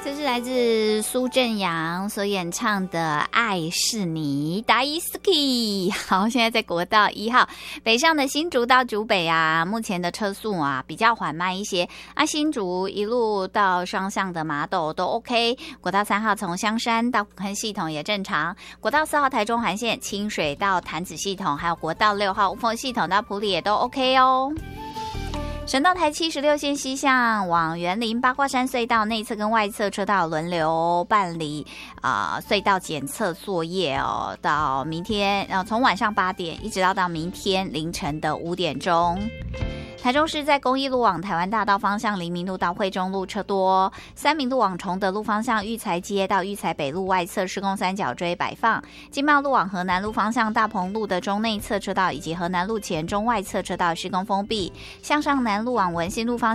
这是来自苏正阳所演唱的《爱是你》大好き。好，现在在国道1号北上的新竹到竹北啊，目前的车速啊比较缓慢一些啊，新竹一路到双向的麻斗都 OK， 国道3号从香山到古坑系统也正常，国道4号台中环线清水到潭子系统，还有国道6号雾峰系统到埔里也都 OK 哦。省道台76线西向往园林八卦山隧道内侧跟外侧车道轮流办理隧道检测作业哦，到明天从晚上8点一直到明天凌晨的5点钟。台中市在公益路往台湾大道方向黎明路到惠中路车多，三民路往崇德路方向育才街到育才北路外侧施工三角锥摆放，金茂路往河南路方向大鹏路的中内侧车道以及河南路前中外侧车道施工封闭，向上南路往文心路方向